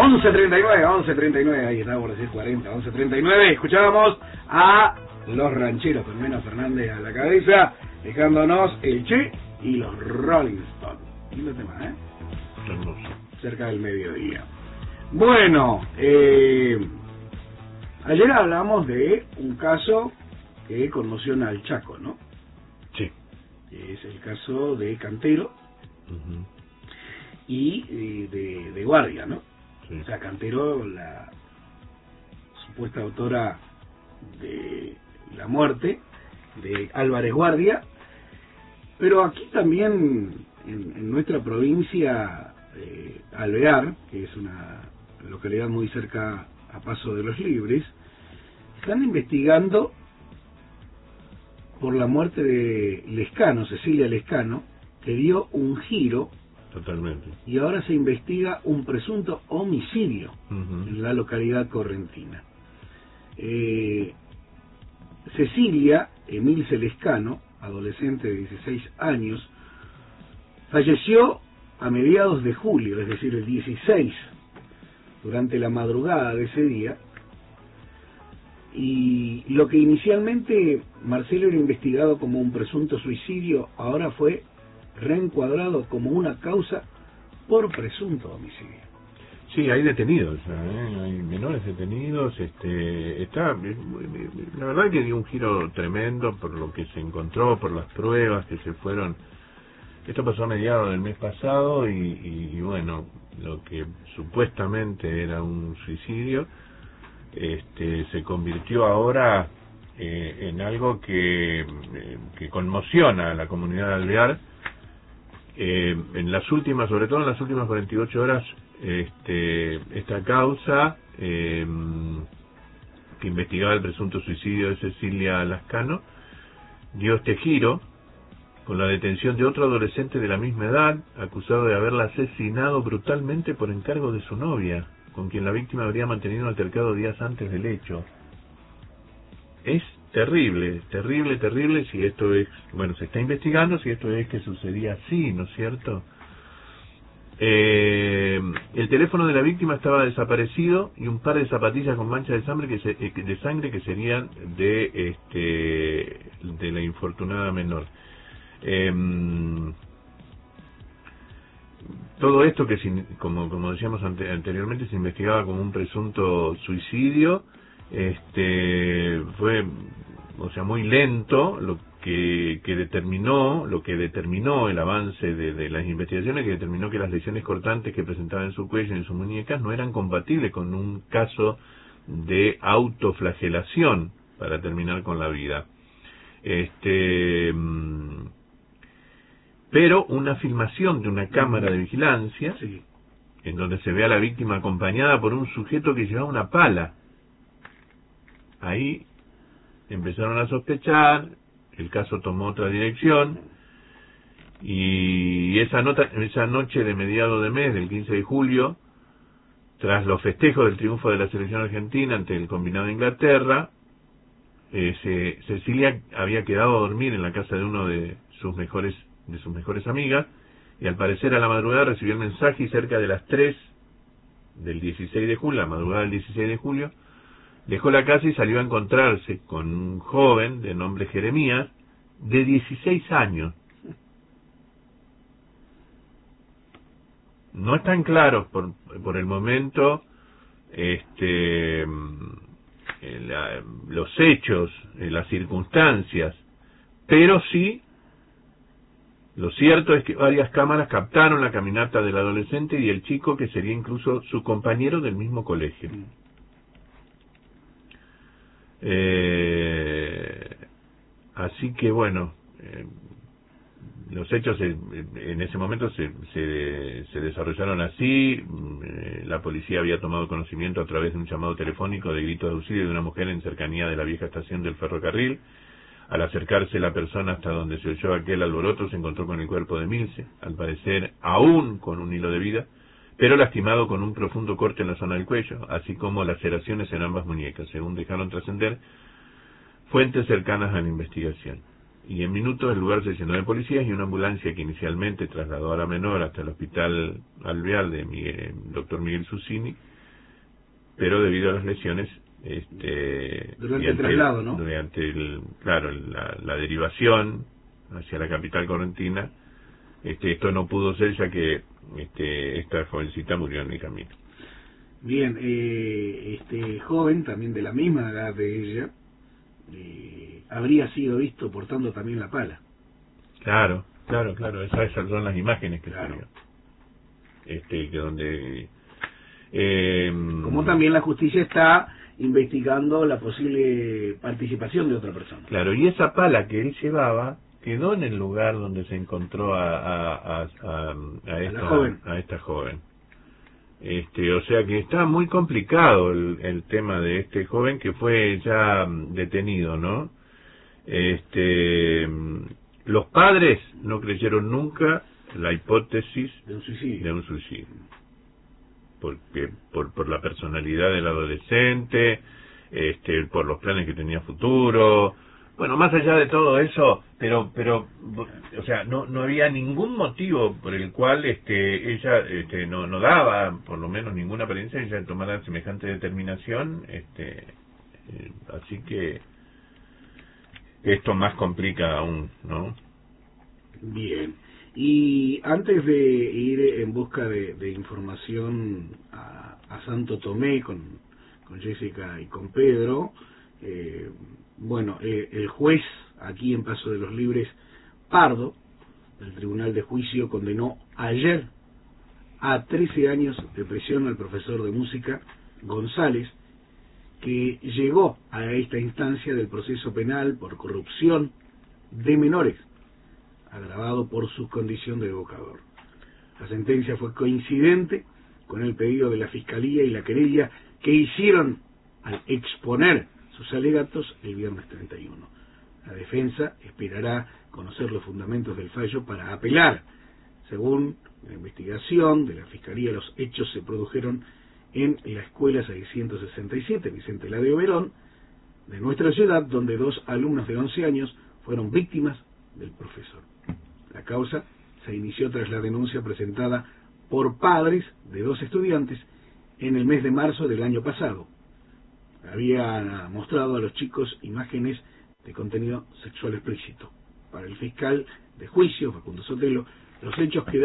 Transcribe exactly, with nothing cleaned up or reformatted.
once treinta y nueve, once treinta y nueve, ahí está por decir cuarenta, once treinta y nueve, escuchábamos a Los Rancheros con Mena Fernández a la cabeza, dejándonos el Che y los Rolling Stones. Lindo tema, ¿eh? Hermoso. Cerca del mediodía. Bueno, eh, ayer hablamos de un caso que conmociona al Chaco, ¿no? Sí. Es el caso de Cantero Uh-huh. y eh, de, de Guardia, ¿no? Sí. O sea, Cantero, la supuesta autora de la muerte de Álvarez Guardia, pero aquí también en, en nuestra provincia, eh, Alvear, que es una localidad muy cerca a Paso de los Libres, están investigando por la muerte de Lescano, Cecilia Lescano, que dio un giro. Totalmente. Y ahora se investiga un presunto homicidio uh-huh. en la localidad correntina. Eh, Cecilia Emilce Lescano, adolescente de dieciséis años, falleció a mediados de julio, es decir, el dieciséis, durante la madrugada de ese día. Y lo que inicialmente Marcelo era investigado como un presunto suicidio, ahora fue reencuadrado como una causa por presunto homicidio. Sí, hay detenidos, ¿eh? Hay menores detenidos. Este, está, la verdad que dio un giro tremendo por lo que se encontró, por las pruebas que se fueron. Esto pasó a mediados del mes pasado y, y, y bueno, lo que supuestamente era un suicidio, este, se convirtió ahora eh, en algo que, eh, que conmociona a la comunidad de Alvear. Eh, en las últimas, sobre todo en las últimas cuarenta y ocho horas, este, esta causa eh, que investigaba el presunto suicidio de Cecilia Lescano dio este giro con la detención de otro adolescente de la misma edad, acusado de haberla asesinado brutalmente por encargo de su novia, con quien la víctima habría mantenido un altercado días antes del hecho. Es terrible, terrible, terrible si esto es, bueno, se está investigando si esto es que sucedía así, ¿no es cierto? Eh, el teléfono de la víctima estaba desaparecido y un par de zapatillas con manchas de sangre que se, de sangre que serían de este de la infortunada menor. Eh, todo esto que como como decíamos ante, anteriormente se investigaba como un presunto suicidio. Este fue, o sea, muy lento lo que, que determinó, lo que determinó el avance de, de las investigaciones, que determinó que las lesiones cortantes que presentaba en su cuello y en sus muñecas no eran compatibles con un caso de autoflagelación para terminar con la vida. Este, pero una filmación de una cámara de vigilancia, sí, en donde se ve a la víctima acompañada por un sujeto que llevaba una pala. Ahí empezaron a sospechar, el caso tomó otra dirección, y esa, nota, esa noche de mediado de mes, del quince de julio, tras los festejos del triunfo de la selección argentina ante el combinado de Inglaterra, eh, se, Cecilia había quedado a dormir en la casa de uno de sus mejores de sus mejores amigas, y al parecer a la madrugada recibió el mensaje y cerca de las tres del dieciséis de julio, la madrugada del dieciséis de julio, dejó la casa y salió a encontrarse con un joven de nombre Jeremías, de dieciséis años. No están claros por, por el momento este, la, los hechos, las circunstancias, pero sí, lo cierto es que varias cámaras captaron la caminata del adolescente y el chico que sería incluso su compañero del mismo colegio. Eh, así que bueno, eh, los hechos eh, en ese momento se, se, se desarrollaron así. Eh, la policía había tomado conocimiento a través de un llamado telefónico de grito de auxilio de una mujer en cercanía de la vieja estación del ferrocarril. Al acercarse la persona hasta donde se oyó aquel alboroto, se encontró con el cuerpo de Milce, al parecer aún con un hilo de vida, pero lastimado con un profundo corte en la zona del cuello, así como laceraciones en ambas muñecas, según dejaron trascender fuentes cercanas a la investigación. Y en minutos el lugar se llenó de policías y una ambulancia que inicialmente trasladó a la menor hasta el hospital Alvear de Miguel, doctor Miguel Susini, pero debido a las lesiones este durante el traslado, ¿no? Durante el, claro, la, la derivación hacia la capital correntina, este esto no pudo ser ya que este esta jovencita murió en el camino. Bien, eh, este joven, también de la misma edad de ella, eh, habría sido visto portando también la pala. Claro, claro, claro, esas, esas son las imágenes que claro. se vio. Este, que donde... Eh, Como también la justicia está investigando la posible participación de otra persona. Claro, y esa pala que él llevaba quedó en el lugar donde se encontró a, a, a, a, a, esta, a, joven. a esta joven. Este, o sea que está muy complicado el, el tema de este joven que fue ya detenido, ¿no? Este, los padres no creyeron nunca la hipótesis de un suicidio, de un suicidio. Porque por por la personalidad del adolescente, este, por los planes que tenía futuro, bueno, más allá de todo eso, pero pero o sea, no no había ningún motivo por el cual este ella este no no daba por lo menos ninguna apariencia ella tomara semejante determinación, este eh, así que esto más complica aún, ¿no? Bien. Y antes de ir en busca de, de información a, a Santo Tomé con, con Jessica y con Pedro, eh, bueno, eh, el juez aquí en Paso de los Libres, Pardo, del Tribunal de Juicio, condenó ayer a trece años de prisión al profesor de música González, que llegó a esta instancia del proceso penal por corrupción de menores, agravado por su condición de evocador. La sentencia fue coincidente con el pedido de la Fiscalía y la querella que hicieron al exponer sus alegatos el viernes treinta y uno. La defensa esperará conocer los fundamentos del fallo para apelar. Según la investigación de la Fiscalía, los hechos se produjeron en la escuela seiscientos sesenta y siete, Vicente Eladio Verón, de nuestra ciudad, donde dos alumnos de once años fueron víctimas del profesor. La causa se inició tras la denuncia presentada por padres de dos estudiantes en el mes de marzo del año pasado. Había mostrado a los chicos imágenes de contenido sexual explícito. Para el fiscal de juicio, Facundo Sotelo, los hechos quedaron